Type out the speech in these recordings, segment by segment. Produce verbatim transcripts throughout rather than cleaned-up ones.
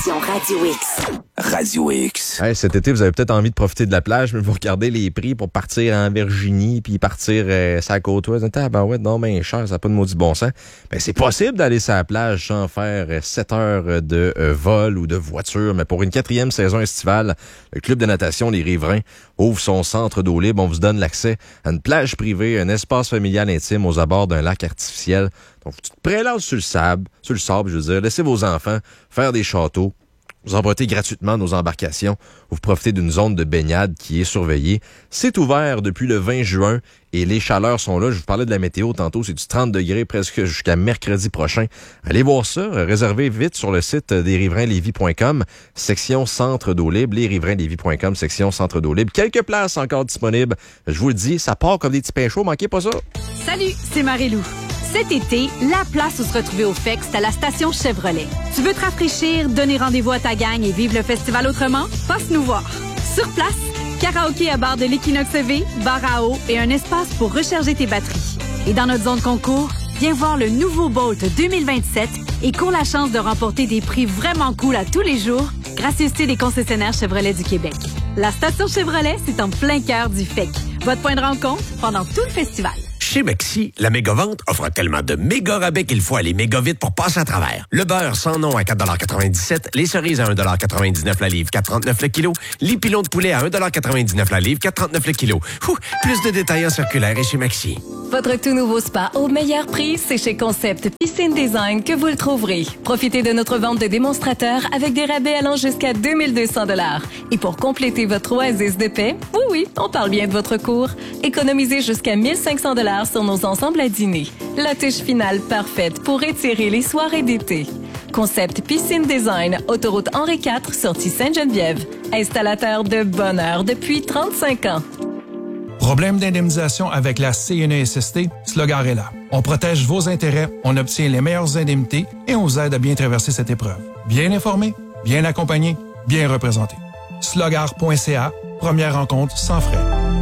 l'application Radio X. Radio X. Hey, cet été, vous avez peut-être envie de profiter de la plage, mais vous regardez les prix pour partir en Virginie puis partir euh, sur la côte ouest. Ah ben ouais, non, ben cher, ça n'a pas de maudit bon sens. Ben c'est possible d'aller sur la plage sans faire euh, sept heures de euh, vol ou de voiture, mais pour une quatrième saison estivale, le club de natation Les Riverains ouvre son centre d'eau libre. On vous donne l'accès à une plage privée, un espace familial intime aux abords d'un lac artificiel. Donc, tu te prélasses sur le sable, sur le sable, je veux dire. Laissez vos enfants faire des châteaux. Vous empruntez gratuitement nos embarcations. Vous profitez d'une zone de baignade qui est surveillée. C'est ouvert depuis le vingt juin et les chaleurs sont là. Je vous parlais de la météo tantôt. C'est du trente degrés presque jusqu'à mercredi prochain. Allez voir ça. Réservez vite sur le site des riverains lévis point com, section centre d'eau libre. les riverains lévis point com, section centre d'eau libre. Quelques places encore disponibles. Je vous le dis, ça part comme des petits pains chauds. Manquez pas ça. Salut, c'est Marie-Lou. Cet été, la place où se retrouver au F E X, c'est à la station Chevrolet. Tu veux te rafraîchir, donner rendez-vous à ta gang et vivre le festival autrement? Passe nous voir. Sur place, karaoké à bar de l'Equinox E V, bar à eau et un espace pour recharger tes batteries. Et dans notre zone concours, viens voir le nouveau Bolt deux mille vingt-sept et cours la chance de remporter des prix vraiment cool à tous les jours, gracieuseté des concessionnaires Chevrolet du Québec. La station Chevrolet, c'est en plein cœur du F E C. Votre point de rencontre pendant tout le festival. Chez Maxi, la méga-vente offre tellement de méga rabais qu'il faut aller méga vite pour passer à travers. Le beurre sans nom à quatre quatre-vingt-dix-sept, les cerises à un quatre-vingt-dix-neuf la livre, quatre trente-neuf le kilo, les pilons de poulet à un quatre-vingt-dix-neuf la livre, quatre trente-neuf le kilo. Ouh, plus de détails en circulaire et chez Maxi. Votre tout nouveau spa au meilleur prix, c'est chez Concept Piscine Design que vous le trouverez. Profitez de notre vente de démonstrateurs avec des rabais allant jusqu'à deux mille deux cents dollars. Et pour compléter votre oasis de paix, oui, oui, on parle bien de votre cours, économisez jusqu'à mille cinq cents dollars sur nos ensembles à dîner. La touche finale parfaite pour étirer les soirées d'été. Concept Piscine Design, autoroute Henri quatre, sortie Sainte-Geneviève. Installateur de bonheur depuis trente-cinq ans. Problème d'indemnisation avec la C N E S S T? Slogar est là. On protège vos intérêts, on obtient les meilleures indemnités et on vous aide à bien traverser cette épreuve. Bien informé, bien accompagné, bien représenté. slogar point c a, première rencontre sans frais.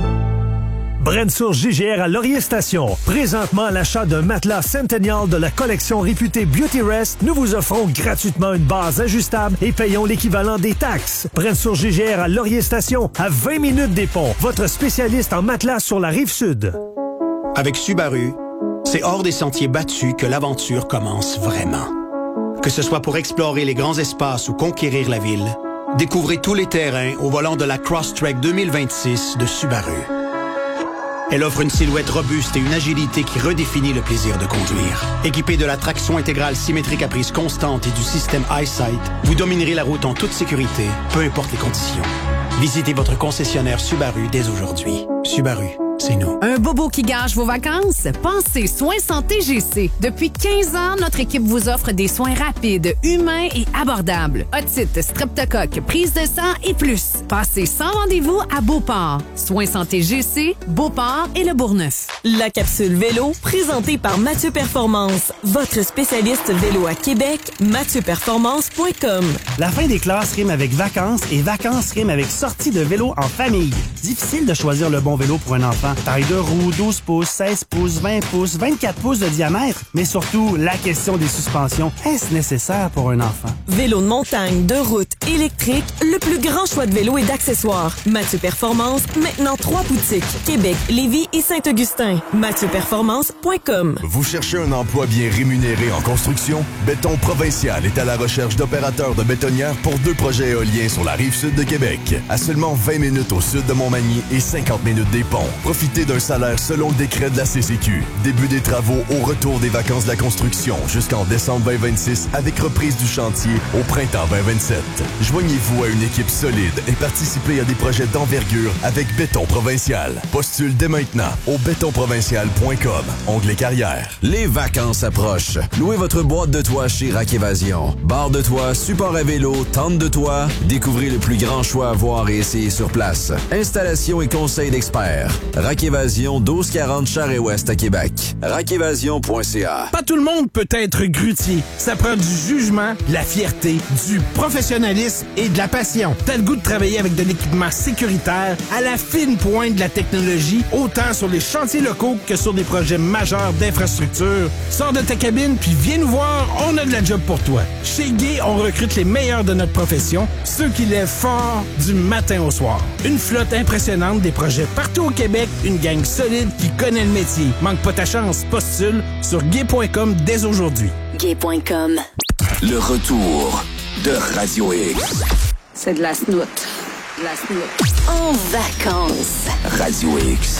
Brensour J G R à Laurier Station. Présentement, à l'achat d'un matelas Centennial de la collection réputée Beauty Rest, nous vous offrons gratuitement une base ajustable et payons l'équivalent des taxes. Brensour J G R à Laurier Station, à vingt minutes des ponts. Votre spécialiste en matelas sur la Rive-Sud. Avec Subaru, c'est hors des sentiers battus que l'aventure commence vraiment. Que ce soit pour explorer les grands espaces ou conquérir la ville, découvrez tous les terrains au volant de la Crosstrek deux mille vingt-six de Subaru. Elle offre une silhouette robuste et une agilité qui redéfinit le plaisir de conduire. Équipée de la traction intégrale symétrique à prise constante et du système EyeSight, vous dominerez la route en toute sécurité, peu importe les conditions. Visitez votre concessionnaire Subaru dès aujourd'hui. Subaru, c'est nous. Un bobo qui gâche vos vacances? Pensez Soins Santé G C. Depuis quinze ans, notre équipe vous offre des soins rapides, humains et abordables. Otite, streptocoque, prise de sang et plus. Passez sans rendez-vous à Beauport. Soins Santé G C, Beauport et le Bourgneuf. La capsule vélo, présentée par Mathieu Performance, votre spécialiste vélo à Québec, mathieu performance point com. La fin des classes rime avec vacances et vacances rime avec sortie de vélo en famille. Difficile de choisir le bon vélo pour un enfant. Taille de roue, douze pouces, seize pouces, vingt pouces, vingt-quatre pouces de diamètre. Mais surtout, la question des suspensions. Est-ce nécessaire pour un enfant? Vélo de montagne, de route, électrique, le plus grand choix de vélos et d'accessoires. Mathieu Performance, maintenant trois boutiques. Québec, Lévis et Saint-Augustin. mathieu performance point com. Vous cherchez un emploi bien rémunéré en construction? Béton Provincial est à la recherche d'opérateurs de bétonnières pour deux projets éoliens sur la rive sud de Québec. À seulement vingt minutes au sud de Montmagny et cinquante minutes des ponts. Profitez d'un salaire selon le décret de la C C Q. Début des travaux au retour des vacances de la construction jusqu'en décembre vingt vingt-six avec reprise du chantier au printemps vingt vingt-sept. Joignez-vous à une équipe solide et participez à des projets d'envergure avec Béton Provincial. Postule dès maintenant au béton provincial point com. Onglet carrière. Les vacances approchent. Louez votre boîte de toit chez Rack Évasion. Barre de toit, support à vélo, tente de toit. Découvrez le plus grand choix à voir et essayer sur place. Installation et conseils d'experts. Rack Évasion, douze quarante Charest-Ouest à Québec. rack évasion point c a. Pas tout le monde peut être grutier. Ça prend du jugement, de la fierté, du professionnalisme et de la passion. T'as le goût de travailler travailler avec de l'équipement sécuritaire à la fine pointe de la technologie, autant sur les chantiers locaux que sur des projets majeurs d'infrastructure. Sors de ta cabine puis viens nous voir, on a de la job pour toi. Chez Guy, on recrute les meilleurs de notre profession, ceux qui lèvent fort du matin au soir. Une flotte impressionnante, des projets partout au Québec, une gang solide qui connaît le métier. Manque pas ta chance, postule sur gay point com dès aujourd'hui. gay point com. Le retour de Radio X. C'est de la snoot. De la snoot. En vacances. Radio X.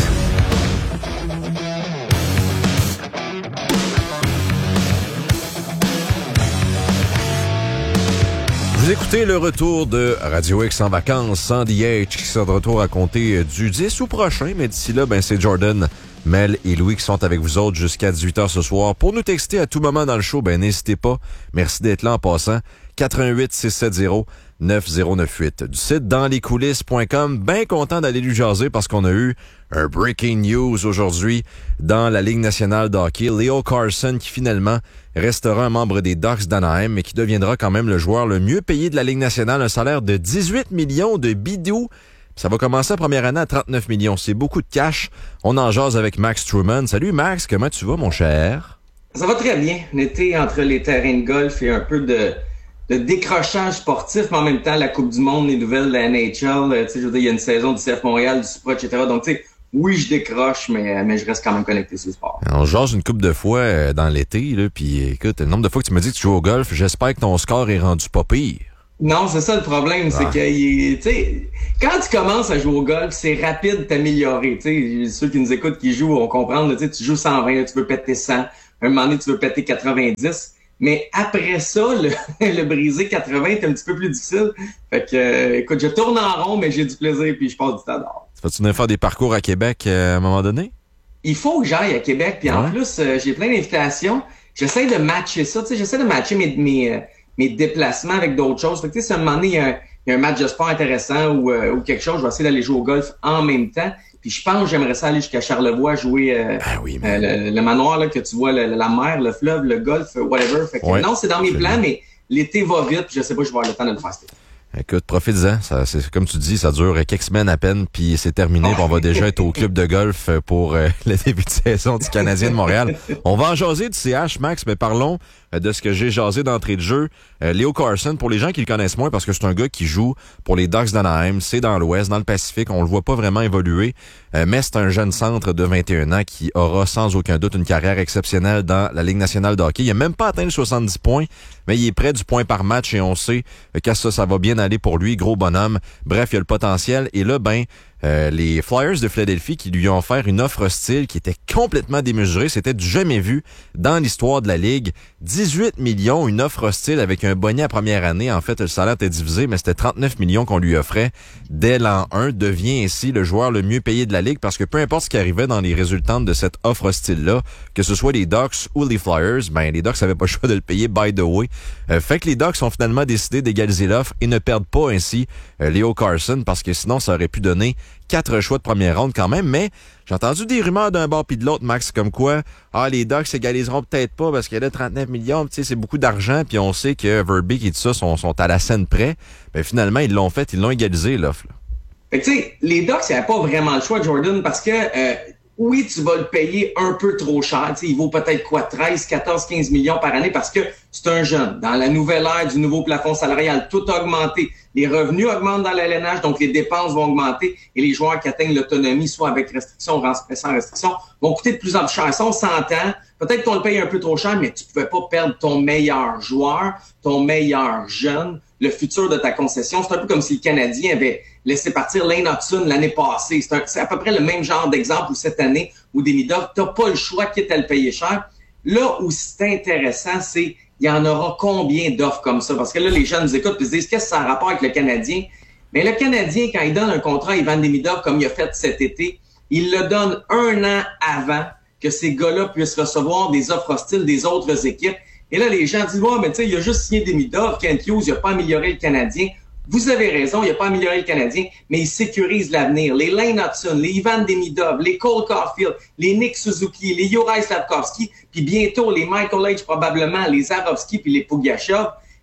Vous écoutez le retour de Radio X en vacances, Sandy H qui sera de retour à compter du dix août prochain, mais d'ici là, ben c'est Jordan, Mel et Louis qui sont avec vous autres jusqu'à dix-huit heures ce soir. Pour nous texter à tout moment dans le show, ben n'hésitez pas. Merci d'être là en passant. quatre un huit, six sept zéro, neuf zéro neuf huit. Du site dans les coulisses point com. Bien content d'aller lui jaser parce qu'on a eu un breaking news aujourd'hui dans la Ligue nationale de hockey. Leo Carlsson qui finalement restera un membre des Ducks d'Anaheim mais qui deviendra quand même le joueur le mieux payé de la Ligue nationale. Un salaire de dix-huit millions de bidou. Ça va commencer la première année à trente-neuf millions. C'est beaucoup de cash. On en jase avec Max Truman. Salut Max, comment tu vas mon cher? Ça va très bien. On était entre les terrains de golf et un peu de... de décrochage sportif, mais en même temps, la Coupe du Monde, les nouvelles de la N H L, tu sais, je veux dire, il y a une saison du C F Montréal, du Supra, et cetera. Donc, tu sais, oui, je décroche, mais, mais je reste quand même connecté sur le sport. On jase une couple de fois euh, dans l'été, là, puis écoute, le nombre de fois que tu me dis que tu joues au golf, j'espère que ton score est rendu pas pire. Non, c'est ça le problème, ah. c'est que, tu sais, quand tu commences à jouer au golf, c'est rapide de t'améliorer, tu sais, ceux qui nous écoutent, qui jouent, on comprend, tu sais, tu joues cent vingt, là, tu veux péter cent, un moment donné, tu veux péter quatre-vingt-dix. Mais après ça, le, le briser quatre-vingts est un petit peu plus difficile. Fait que, euh, écoute, je tourne en rond, mais j'ai du plaisir puis je passe du temps dehors. Tu vas-tu venir faire des parcours à Québec euh, à un moment donné? Il faut que j'aille à Québec. Puis ouais. En plus, euh, j'ai plein d'invitations. J'essaie de matcher ça. Tu sais, j'essaie de matcher mes, mes, euh, mes déplacements avec d'autres choses. Fait que, tu sais, si à un moment donné, il y a un, il y a un match de sport intéressant ou, euh, ou quelque chose, je vais essayer d'aller jouer au golf en même temps. Puis je pense que j'aimerais ça aller jusqu'à Charlevoix jouer euh, ah oui, mais... euh, le, le manoir là, que tu vois, le, la mer, le fleuve, le golf, whatever. Fait que, ouais, non, c'est dans mes plans, mais l'été va vite. Puis je sais pas, je vais avoir le temps de le faire. Écoute, profite-en. Ça, c'est, comme tu dis, ça dure quelques semaines à peine, puis c'est terminé. Oh. On va déjà être au club de golf pour euh, le début de saison du Canadien de Montréal. On va en jaser du C H, Max, mais parlons euh, de ce que j'ai jasé d'entrée de jeu. Euh, Leo Carlsson, pour les gens qui le connaissent moins, parce que c'est un gars qui joue pour les Ducks d'Anaheim, c'est dans l'Ouest, dans le Pacifique, on le voit pas vraiment évoluer, euh, mais c'est un jeune centre de vingt et un ans qui aura sans aucun doute une carrière exceptionnelle dans la Ligue nationale de hockey. Il a même pas atteint les soixante-dix points, mais il est près du point par match et on sait que ça, ça va bien aller pour lui, gros bonhomme. Bref, il y a le potentiel. Et là, ben, euh, les Flyers de Philadelphie qui lui ont offert une offre hostile qui était complètement démesurée. C'était du jamais vu dans l'histoire de la Ligue. dix-huit millions, une offre hostile avec un bonnet à première année. En fait, le salaire était divisé, mais c'était trente-neuf millions qu'on lui offrait dès l'an un. Devient ainsi le joueur le mieux payé de la Ligue parce que peu importe ce qui arrivait dans les résultats de cette offre hostile-là, que ce soit les Ducks ou les Flyers, ben, les Ducks n'avaient pas le choix de le payer by the way. Euh, fait que les Ducks ont finalement décidé d'égaliser l'offre et ne perdent pas ainsi euh, Leo Carlsson parce que sinon ça aurait pu donner quatre choix de première ronde quand même, mais j'ai entendu des rumeurs d'un bord puis de l'autre, Max, comme quoi ah les Ducks s'égaliseront peut-être pas parce qu'il y a trente-neuf millions, tu sais, c'est beaucoup d'argent, puis on sait que Verbeek et tout ça sont, sont à la scène près. Ben finalement, ils l'ont fait, ils l'ont égalisé, l'offre. Là. Fait que tu sais, les Ducks, il n'y avait pas vraiment le choix, Jordan, parce que euh, oui, tu vas le payer un peu trop cher. Tu sais, il vaut peut-être quoi, treize, quatorze, quinze millions par année parce que c'est un jeune. Dans la nouvelle ère du nouveau plafond salarial, tout a augmenté. Les revenus augmentent dans l'L N H, donc les dépenses vont augmenter et les joueurs qui atteignent l'autonomie, soit avec restriction ou sans restriction, vont coûter de plus en plus cher. Ça, on s'entend. Peut-être qu'on le paye un peu trop cher, mais tu ne pouvais pas perdre ton meilleur joueur, ton meilleur jeune, le futur de ta concession. C'est un peu comme si le Canadien avait laissé partir Lane Hutson l'année passée. C'est, un, c'est à peu près le même genre d'exemple où cette année, où Demidov, tu n'as pas le choix quitte à le payer cher. Là où c'est intéressant, c'est il y en aura combien d'offres comme ça? Parce que là, les gens nous écoutent et se disent qu'est-ce que ça a rapport avec le Canadien? Mais le Canadien, quand il donne un contrat à Ivan Demidov comme il a fait cet été, il le donne un an avant que ces gars-là puissent recevoir des offres hostiles des autres équipes. Et là, les gens disent « Ouais, mais tu sais, il a juste signé Demidov, Kent Hughes, il n'a pas amélioré le Canadien. » Vous avez raison, il n'a pas amélioré le Canadien, mais il sécurise l'avenir. Les Lane Hutson, les Ivan Demidov, les Cole Caulfield, les Nick Suzuki, les Juraj Slafkovský, puis bientôt les Michael H probablement, les Zarovski puis les Pugachev,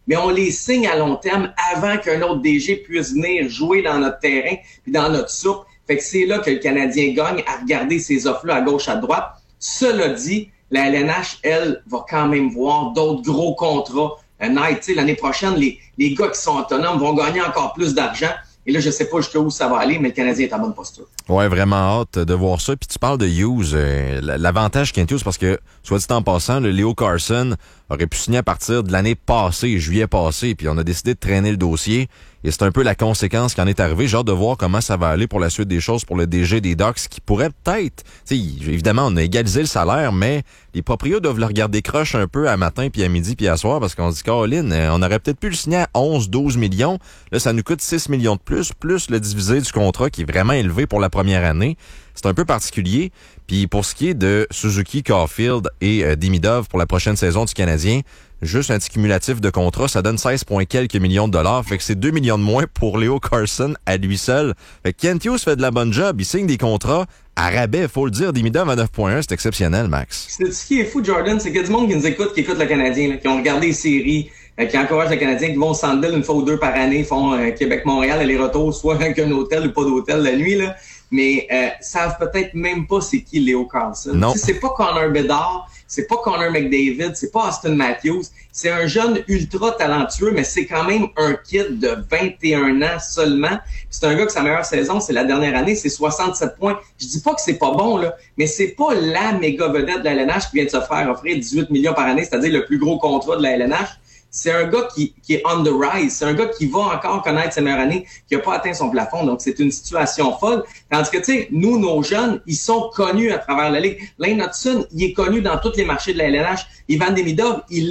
mais on les signe à long terme avant qu'un autre D G puisse venir jouer dans notre terrain puis dans notre soupe. Fait que c'est là que le Canadien gagne à regarder ces offres-là à gauche, à droite. Cela dit, la L N H, elle, va quand même voir d'autres gros contrats. Euh, Night, tu sais, l'année prochaine, les, les gars qui sont autonomes vont gagner encore plus d'argent. Et là, je sais pas jusqu'où ça va aller, mais le Canadien est en bonne posture. Ouais, vraiment hâte de voir ça. Puis tu parles de Hughes. Euh, l'avantage Kent Hughes, parce que, soit dit en passant, le Leo Carlsson aurait pu signer à partir de l'année passée, juillet passé, puis on a décidé de traîner le dossier. Et c'est un peu la conséquence qui en est arrivée. J'ai hâte de voir comment ça va aller pour la suite des choses pour le D G des Ducks, qui pourrait peut-être... Tu sais, évidemment, on a égalisé le salaire, mais les proprios doivent le regarder croche un peu à matin, puis à midi, puis à soir, parce qu'on se dit, Caroline, on aurait peut-être pu le signer à onze douze millions. Là, ça nous coûte six millions de plus, plus le divisé du contrat qui est vraiment élevé pour la première année. C'est un peu particulier. Puis pour ce qui est de Suzuki, Caulfield et euh, Demidov pour la prochaine saison du Canadien, juste un petit cumulatif de contrat, ça donne seize points quelques millions de dollars. Fait que c'est deux millions de moins pour Leo Carlsson à lui seul. Fait que Kent Hughes fait de la bonne job. Il signe des contrats à rabais, faut le dire. Demidov à neuf virgule un, c'est exceptionnel, Max. C'est ce qui est fou, Jordan, c'est qu'il y a du monde qui nous écoute, qui écoute le Canadien, là, qui ont regardé les séries, euh, qui encouragent le Canadien, qui vont au Centre Bell une fois ou deux par année, font euh, Québec-Montréal, aller-retour, soit avec un hôtel ou pas d'hôtel la nuit, là. Mais euh, savent peut-être même pas c'est qui Leo Carlsson. Non. C'est pas Connor Bedard, c'est pas Connor McDavid, c'est pas Austin Matthews. C'est un jeune ultra talentueux, mais c'est quand même un kid de vingt et un ans seulement. Puis c'est un gars que sa meilleure saison, c'est la dernière année, c'est soixante-sept points. Je dis pas que c'est pas bon, là, mais c'est pas la méga vedette de la L N H qui vient de se faire offrir dix-huit millions par année, c'est-à-dire le plus gros contrat de la L N H. C'est un gars qui, qui est on the rise. C'est un gars qui va encore connaître ses meilleures années, qui n'a pas atteint son plafond. Donc, c'est une situation folle. Tandis que, tu sais, nous, nos jeunes, ils sont connus à travers la Ligue. Lane Hutson, il est connu dans tous les marchés de la L N H. Ivan Demidov, il